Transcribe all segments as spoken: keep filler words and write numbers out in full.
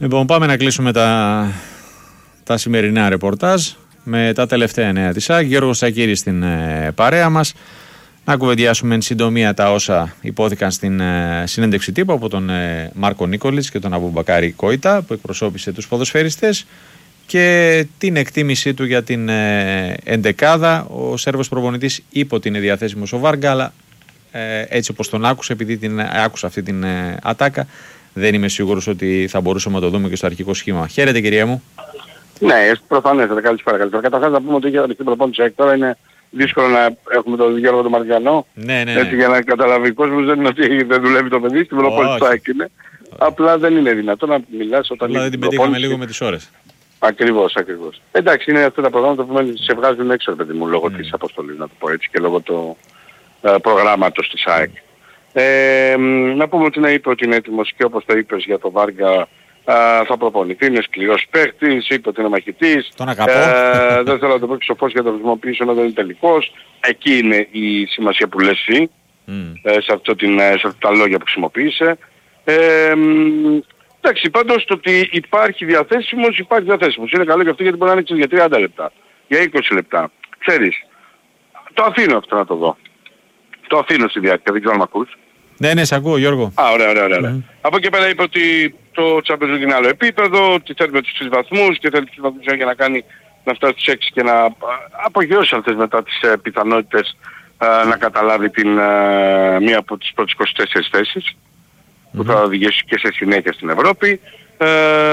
Λοιπόν, πάμε να κλείσουμε τα, τα σημερινά ρεπορτάζ με τα τελευταία νέα της ΑΕΚ. Γιώργος Σακύρης στην ε, παρέα μας. Να κουβεντιάσουμε εν συντομία τα όσα υπόθηκαν στην ε, συνέντευξη τύπου από τον ε, Μάρκο Νίκολιτς και τον Αμπουμπακάρη Κόιτα που εκπροσώπησε τους ποδοσφαιριστές και την εκτίμησή του για την ε, εντεκάδα. Ο Σέρβος προπονητής είπε ότι είναι διαθέσιμος ο Βάργκα, αλλά ε, έτσι όπως τον άκουσα, επειδή την, άκουσα αυτή την ε, ατάκα, δεν είμαι σίγουρος ότι θα μπορούσαμε να το δούμε και στο αρχικό σχήμα. Χαίρετε, κυρία μου. Ναι, προφανέστατα. Καλησπέρα. Καλησπέρα. Καταρχάς να πούμε ότι για την προπόνηση τώρα είναι δύσκολο να έχουμε τον Γιώργο τον Μαριανό. Ναι, ναι, ναι. Έτσι για να καταλάβει ο κόσμος, δεν είναι ότι δεν δουλεύει το παιδί, στην προπόνηση του ΑΕΚ είναι. Απλά δεν είναι δυνατό να μιλάς όταν είναι. Δηλαδή την πετύχαμε λίγο με τις ώρες. Ακριβώς, ακριβώς. Εντάξει, είναι αυτά τα προγράμματα που σε βγάζουν έξω, παιδί μου, λόγω mm. της αποστολής, να το πω έτσι, και λόγω του uh, προγράμματος της ΑΕΚ. Mm. Ε, να πούμε ότι να είπε ότι είναι έτοιμος και όπως το είπες για το Βάργκα, Uh, θα προπονηθεί, είναι σκληρός παίκτης, είπε ότι είναι μαχητής. Τον αγαπώ. Uh, δεν θέλω να το πω σοφός για το χρησιμοποιήσω ενώ δεν είναι τελικός. Εκεί είναι η σημασία που λες εσύ, mm. uh, σε, αυτό την, σε αυτά τα λόγια που χρησιμοποίησε. Uh, εντάξει, πάντως το ότι υπάρχει διαθέσιμος, υπάρχει διαθέσιμος. Είναι καλό και αυτό γιατί μπορεί να ανοίξει για τριάντα λεπτά, για είκοσι λεπτά. Ξέρεις, το αφήνω αυτό να το δω. Το αφήνω στη διάρκεια, δεν ξέρω αν μ' ακούς. Ναι, ναι, σ' ακούω, Γιώργο. Α, ωραία, ωραία, ωραία. Mm. Από εκεί πέρα είπε ότι το Champions League είναι άλλο επίπεδο, ότι θέλουμε τους τρεις βαθμούς και θέλει τους τρεις βαθμούς για να κάνει να φτάσει στους έξι και να απογειώσει αυτές μετά τις ε, πιθανότητες ε, να καταλάβει την, ε, μία από τις πρώτες είκοσι τέσσερις θέσεις mm-hmm. που θα οδηγήσει και σε συνέχεια στην Ευρώπη. Ε,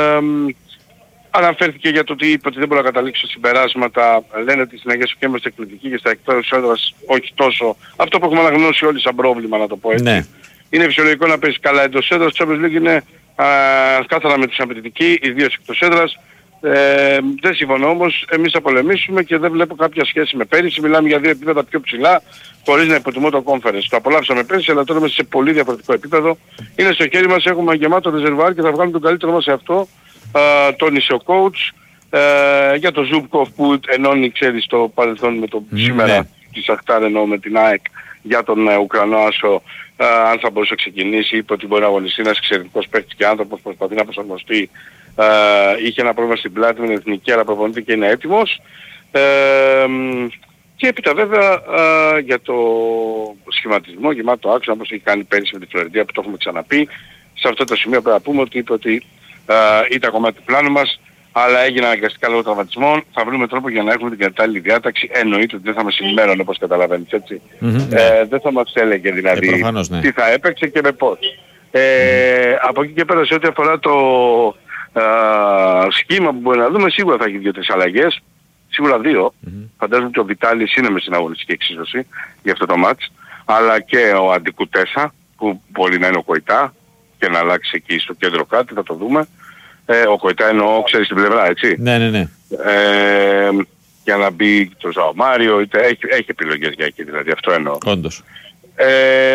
αναφέρθηκε για το ότι είπε ότι δεν μπορεί να καταλήξει σε συμπεράσματα. Λένε ότι συνεχές και είμαστε εκπληκτικοί και στα εκτός έδρας όχι τόσο. Αυτό που έχουμε αναγνώσει όλοι σαν πρόβλημα, να το πω έτσι. Ναι. Είναι φυσιολογικό να παίζεις καλά εντός έδρας. Το Champions League είναι α, κάθαρα με τους απαιτητικοί, ιδίως εκτός έδρας. Ε, δεν συμφωνώ όμως, εμείς θα πολεμήσουμε και δεν βλέπω κάποια σχέση με πέρυσι. Μιλάμε για δύο επίπεδα πιο ψηλά, χωρίς να υποτιμώ το conference. Το απολαύσαμε πέρυσι, αλλά τώρα είμαστε σε πολύ διαφορετικό επίπεδο. Είναι στο χέρι μας, έχουμε γεμάτο ρεζερβουάρ και θα βγάλουμε τον καλύτερο μας σε αυτό. Uh, τόνισε ο coach uh, για το Zubkov που ενώνει, ξέρεις, το παρελθόν με το mm, σήμερα ναι. τη Σαχτάρ, εννοώ με την ΑΕΚ για τον uh, Ουκρανό άσο, uh, αν θα μπορούσε να ξεκινήσει. Είπε ότι μπορεί να αγωνιστεί, ένας εξαιρετικός παίκτης και άνθρωπος, προσπαθεί να προσαρμοστεί. Uh, είχε ένα πρόβλημα στην πλάτη με την εθνική, αλλά προπονείται και είναι έτοιμος. Uh, και έπειτα βέβαια uh, για το σχηματισμό γεμάτο άξονα, όπως έχει κάνει πέρυσι με τη Φλωρεντία που το έχουμε ξαναπεί. Σε αυτό το σημείο πρέπει να πούμε ότι είπε ότι Uh, ήταν κομμάτι του πλάνου μας, αλλά έγινε αναγκαστικά λόγω τραυματισμών. Θα βρούμε τρόπο για να έχουμε την κατάλληλη διάταξη. Εννοείται ότι δεν θα μας ενημέρωνε, όπως καταλαβαίνεις, έτσι. Mm-hmm, ε, δεν θα μας έλεγε δηλαδή ε, προφανώς, ναι. τι θα έπαιξε και με πώς. Ε, mm-hmm. Από εκεί και πέρα σε ό,τι αφορά το uh, σχήμα που μπορεί να δούμε, σίγουρα θα έχει δύο-τρεις αλλαγές. Σίγουρα δύο. Mm-hmm. Φαντάζομαι ότι ο Βιτάλης είναι με στην αγωνιστική εξίσωση για αυτό το μάτς. Αλλά και ο Αντικουτέσα, που μπορεί να είναι ο Κοϊτά και να αλλάξει εκεί στο κέντρο κάτι, θα το δούμε. Ε, ο Κοϊτά εννοώ, ξέρεις την πλευρά, έτσι. Ναι, ναι, ναι. Ε, για να μπει το Ζαο Μάριο, είτε, έχει, έχει επιλογές για εκεί, δηλαδή αυτό εννοώ. Όντως. Ε,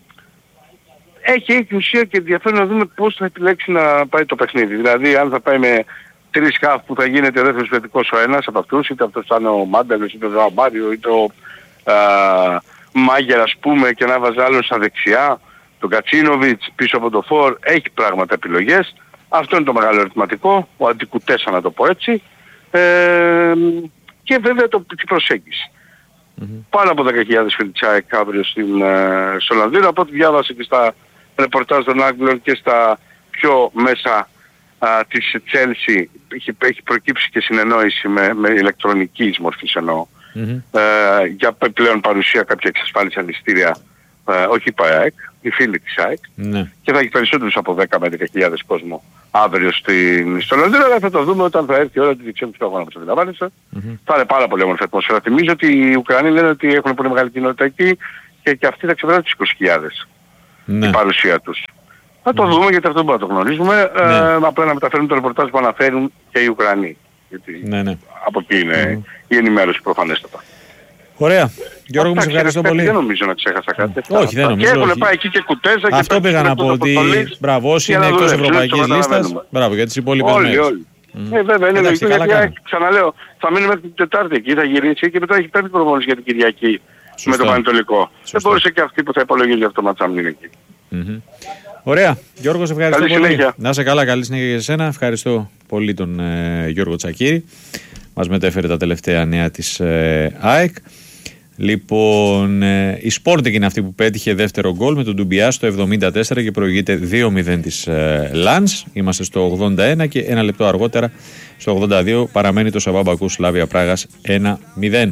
έχει, έχει ουσία και ενδιαφέρον να δούμε πώς θα επιλέξει να πάει το παιχνίδι. Δηλαδή αν θα πάει με τρεις χαφ που θα γίνεται δεύτερος παιδιικός ο ένας από αυτούς, είτε αυτός θα είναι ο Μάντελος, είτε ο Ζαο Μάριο, είτε ο Μάγερ, ας πούμε, και να βάζει άλλον στα δεξιά. Τον Κατσίνοβιτς πίσω από το φορ, έχει πράγματα επιλογές. Αυτό είναι το μεγάλο ερωτηματικό, ο Αντικουτέσα να το πω έτσι. Ε, και βέβαια το, την προσέγγιση. Mm-hmm. Πάνω από δέκα χιλιάδες φίλοι της ΑΕΚ αύριο στην, ε, στο Λονδίνο, από ό,τι διάβασα και στα ρεπορτάζ των Άγγλων και στα πιο μέσα α, της Chelsea, έχει, έχει προκύψει και συνεννόηση με, με ηλεκτρονικής μορφής εννοώ. Mm-hmm. Ε, για πλέον παρουσία κάποια εξασφάλιση αντιστήρια, ε, όχι η ΑΕΚ, οι φίλοι της ΑΕΚ, ναι. και θα έχει περισσότερους από δέκα με έντεκα χιλιάδες κόσμο αύριο στην, στο Λονδίνο, αλλά θα το δούμε όταν θα έρθει η ώρα της διεξόδου του αγώνα, όπως αντιλαμβάνεσαι. Mm-hmm. Θα είναι πάρα πολύ όμορφη ατμόσφαιρα. Θυμίζω ότι οι Ουκρανοί λένε ότι έχουν πολύ μεγάλη κοινότητα εκεί και, και αυτοί θα ξεπεράσουν τις είκοσι χιλιάδες ναι. η παρουσία τους. Θα το mm-hmm. δούμε γιατί αυτό μπορούμε να το γνωρίζουμε, ναι. ε, απλά να μεταφέρουν το ρεπορτάζ που αναφέρουν και οι Ουκρανοί. Γιατί ναι, ναι. από εκεί είναι mm-hmm. η ενημέρωση προφανέστατα. Ωραία. Γιώργο, μου σε ευχαριστώ πολύ. Δεν νομίζω να ξέχασα κάτι. Όχι, δεν νομίζω. Και έχουν πάει εκεί και Κουτέζα. Αυτό πήγα να πω ότι μπράβο, όσοι είναι εκτός ευρωπαϊκής λίστας, μπράβο για τις υπόλοιπες μέρες. Όλοι, όλοι. Ε, βέβαια, είναι λογικό γιατί ξαναλέω, θα μείνει μέχρι την Τετάρτη εκεί, θα γυρίσει και μετά έχει πέμπτη προπόνηση για την Κυριακή με το Πανετολικό. Δεν μπορούσε και αυτή που θα υπολογίζει αυτό το ματσάμ είναι εκεί. Ωραία. Γιώργο, σε ευχαριστώ καλή πολύ. Συνέχεια. Να είσαι καλά, καλή συνέχεια για σένα. Ευχαριστώ πολύ τον ε, Γιώργο Τσακίρη. Μας μετέφερε τα τελευταία νέα της ε, ΑΕΚ. Λοιπόν, ε, η Sporting είναι αυτή που πέτυχε δεύτερο γκολ με τον Ντουμπιά στο εβδομήντα τέσσερα και προηγείται δύο μηδέν της ε, Λανς. Είμαστε στο ογδόντα ένα και ένα λεπτό αργότερα στο ογδόντα δύο παραμένει το Σαββά Μπακού Σλάβια Πράγας ένα μηδέν.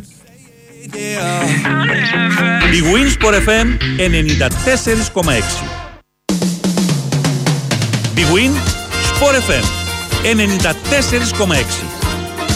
Η Winsport εφ εμ ενενήντα τέσσερα κόμμα έξι. Η Win Sport εφ εμ ενενήντα τέσσερα κόμμα έξι.